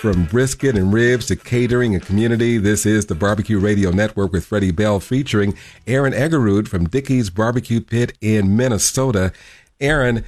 From brisket and ribs to catering and community, this is the Barbecue Radio Network with Freddie Bell featuring Aaron Egerud from Dickey's Barbecue Pit in Minnesota. Aaron,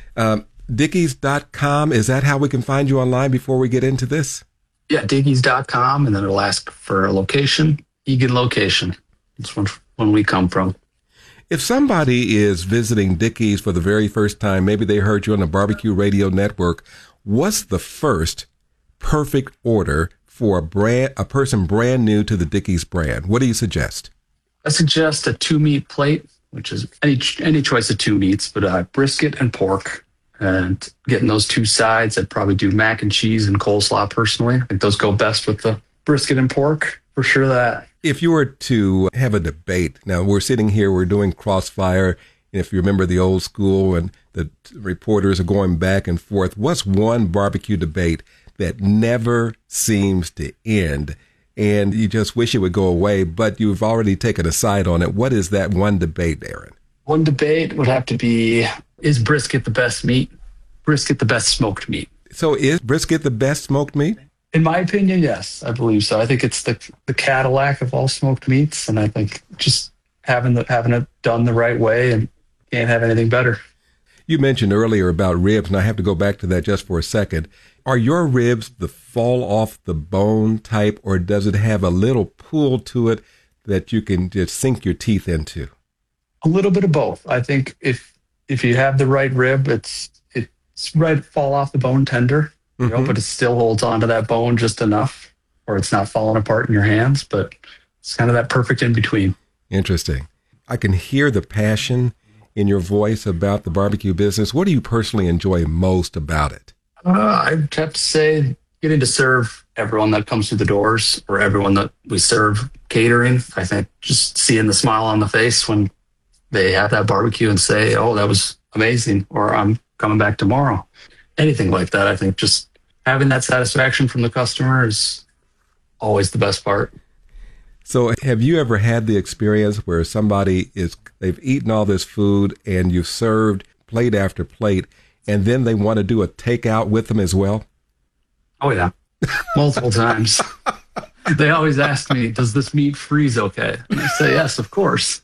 Dickeys.com, is that how we can find you online before we get into this? Yeah, Dickeys.com, and then it'll ask for a location, Eagan location. That's when we come from. If somebody is visiting Dickey's for the very first time, maybe they heard you on the Barbecue Radio Network, what's the first perfect order for a person brand new to the Dickey's brand? What do you suggest? I suggest a 2-meat plate, which is any choice of 2 meats, but brisket and pork. And getting those 2 sides, I'd probably do mac and cheese and coleslaw personally. I think those go best with the brisket and pork, for sure that. If you were to have a debate, now we're sitting here, we're doing Crossfire. If you remember the old school and the reporters are going back and forth, what's one barbecue debate that never seems to end and you just wish it would go away, but you've already taken a side on it? What is that one debate, Aaron? One debate would have to be, is brisket the best meat? Brisket the best smoked meat? So is brisket the best smoked meat? In my opinion, yes, I believe so. I think it's the Cadillac of all smoked meats, and I think just having it done the right way, and can't have anything better. You mentioned earlier about ribs, and I have to go back to that just for a second. Are your ribs the fall off the bone type, or does it have a little pull to it that you can just sink your teeth into? A little bit of both. I think if you have the right rib, it's right fall off the bone tender, but it still holds on to that bone just enough, or it's not falling apart in your hands. But it's kind of that perfect in between. Interesting. I can hear the passion in your voice about the barbecue business. What do you personally enjoy most about it? I'd have to say getting to serve everyone that comes through the doors, or everyone that we serve catering. I think just seeing the smile on the face when they have that barbecue and say, oh, that was amazing, or I'm coming back tomorrow. Anything like that. I think just having that satisfaction from the customer is always the best part. So have you ever had the experience where they've eaten all this food and you've served plate after plate, and then they want to do a takeout with them as well? Oh, yeah. Multiple times. They always ask me, does this meat freeze okay? And I say, yes, of course.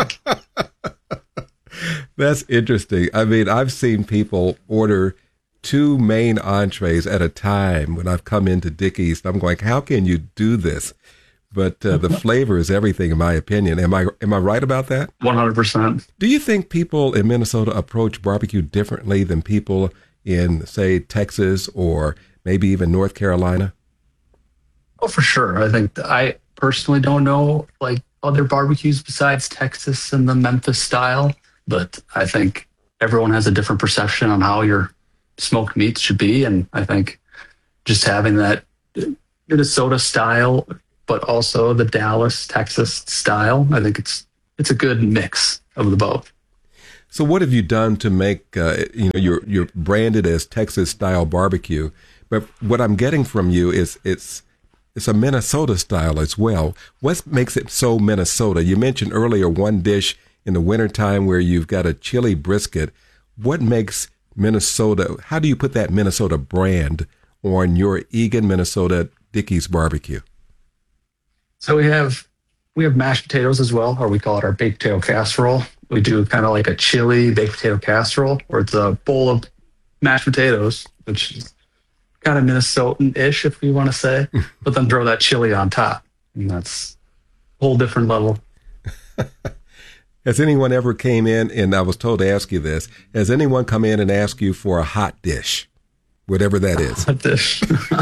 That's interesting. I mean, I've seen people order 2 main entrees at a time when I've come into Dickey's. I'm going, how can you do this? But the flavor is everything, in my opinion. Am I right about that? 100%. Do you think people in Minnesota approach barbecue differently than people in, say, Texas or maybe even North Carolina? Oh, for sure. I think I personally don't know like other barbecues besides Texas and the Memphis style, but I think everyone has a different perception on how your smoked meats should be. And I think just having that Minnesota style, but also the Dallas, Texas style, I think it's a good mix of the both. So what have you done to make, you're branded as Texas style barbecue, but what I'm getting from you is it's a Minnesota style as well. What makes it so Minnesota? You mentioned earlier one dish in the wintertime where you've got a chili brisket. What makes Minnesota, how do you put that Minnesota brand on your Eagan, Minnesota Dickey's barbecue? So we have mashed potatoes as well, or we call it our baked potato casserole. We do kind of like a chili baked potato casserole, where it's a bowl of mashed potatoes, which is kind of Minnesotan-ish, if we want to say, but then throw that chili on top. And that's a whole different level. Has anyone ever came in, and I was told to ask you this, has anyone come in and asked you for a hot dish, whatever that is? Hot dish.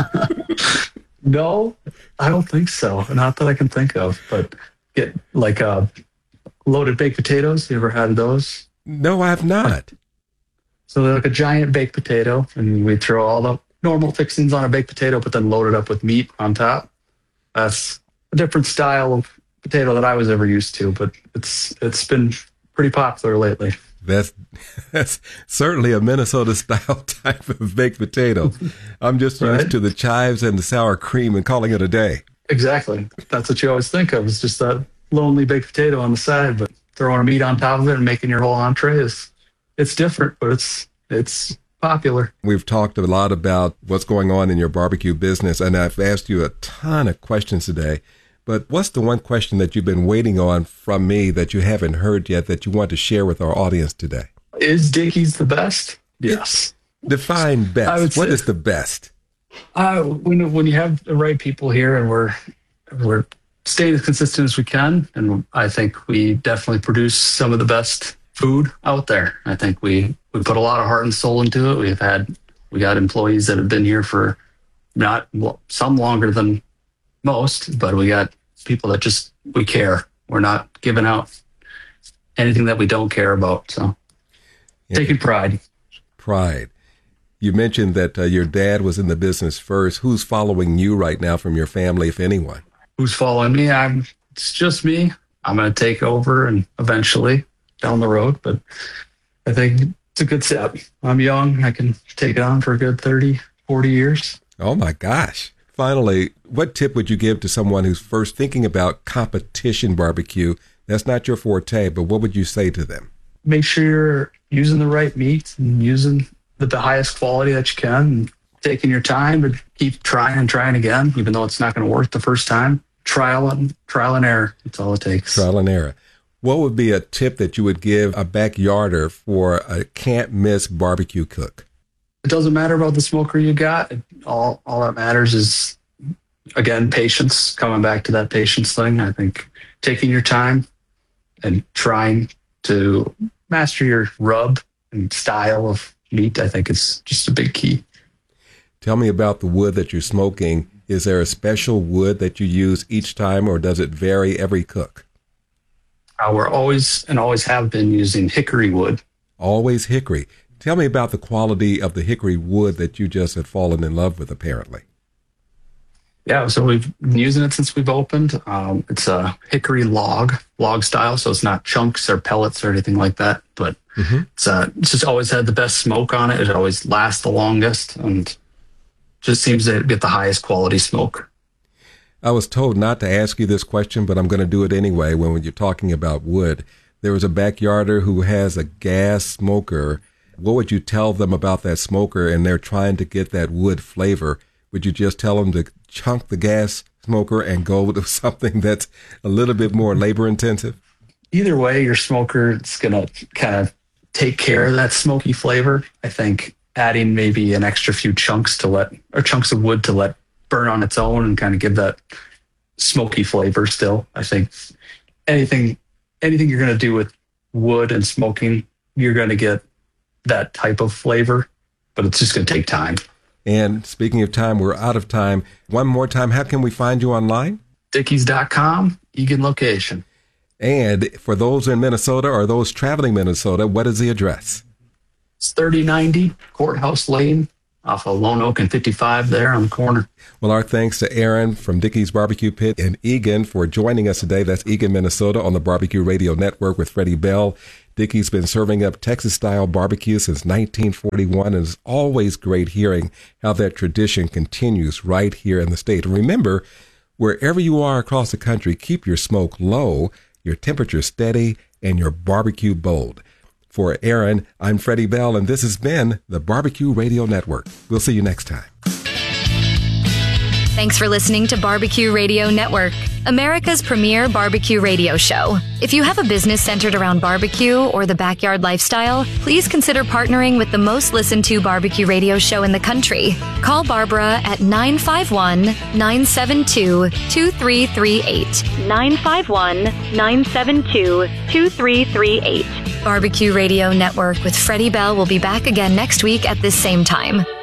No, I don't think so. Not that I can think of, but get like loaded baked potatoes. You ever had those? No, I have not. So they're like a giant baked potato, and we throw all the normal fixings on a baked potato, but then load it up with meat on top. That's a different style of potato that I was ever used to, but it's been pretty popular lately. That's certainly a Minnesota style type of baked potato. I'm just used to the chives and the sour cream and calling it a day. Exactly. That's what you always think of. It's just that lonely baked potato on the side, but throwing a meat on top of it and making your whole entree it's different, but it's popular. We've talked a lot about what's going on in your barbecue business, and I've asked you a ton of questions today. But what's the one question that you've been waiting on from me that you haven't heard yet that you want to share with our audience today? Is Dickey's the best? Yes. Define best. What is the best? When you have the right people here, and we're staying as consistent as we can, and I think we definitely produce some of the best food out there. I think we put a lot of heart and soul into it. We got employees that have been here for some longer than most, but we got people that we care. We're not giving out anything that we don't care about. So taking pride. Pride. You mentioned that your dad was in the business first. Who's following you right now from your family, if anyone? Who's following me? It's just me. I'm going to take over and eventually down the road, but I think it's a good step. I'm young. I can take it on for a good 30, 40 years. Oh my gosh. Finally, what tip would you give to someone who's first thinking about competition barbecue? That's not your forte, but what would you say to them? Make sure you're using the right meat and using the highest quality that you can, and taking your time to keep trying again, even though it's not going to work the first time. Trial and error. That's all it takes. Trial and error. What would be a tip that you would give a backyarder for a can't miss barbecue cook? It doesn't matter about the smoker you got. All that matters is, again, patience. Coming back to that patience thing. I think taking your time and trying to master your rub and style of meat, I think is just a big key. Tell me about the wood that you're smoking. Is there a special wood that you use each time, or does it vary every cook? We're always have been using hickory wood. Always hickory. Tell me about the quality of the hickory wood that you just have fallen in love with, apparently. Yeah, so we've been using it since we've opened. It's a hickory log style, so it's not chunks or pellets or anything like that. But it's just always had the best smoke on it. It always lasts the longest, and just seems to get the highest quality smoke. I was told not to ask you this question, but I'm going to do it anyway. When you're talking about wood, there was a backyarder who has a gas smoker. What would you tell them about that smoker, and they're trying to get that wood flavor? Would you just tell them to chunk the gas smoker and go with something that's a little bit more labor intensive? Either way, your smoker is going to kind of take care of that smoky flavor. I think adding maybe an extra few chunks of wood to let burn on its own and kind of give that smoky flavor still. I think anything you're going to do with wood and smoking, you're going to get that type of flavor, but it's just going to take time. And speaking of time, we're out of time. One more time, how can we find you online? Dickeys.com, Eagan location. And for those in Minnesota or those traveling Minnesota, what is the address? It's 3090 Courthouse Lane off of Lone Oak and 55 there on the corner. Well, our thanks to Aaron from Dickey's Barbecue Pit in Eagan for joining us today. That's Eagan, Minnesota on the Barbecue Radio Network with Freddie Bell. Dickey's been serving up Texas-style barbecue since 1941, and it's always great hearing how that tradition continues right here in the state. And remember, wherever you are across the country, keep your smoke low, your temperature steady, and your barbecue bold. For Aaron, I'm Freddie Bell, and this has been the Barbecue Radio Network. We'll see you next time. Thanks for listening to Barbecue Radio Network, America's premier barbecue radio show. If you have a business centered around barbecue or the backyard lifestyle, please consider partnering with the most listened to barbecue radio show in the country. Call Barbara at 951-972-2338. 951-972-2338. Barbecue Radio Network with Freddie Bell will be back again next week at this same time.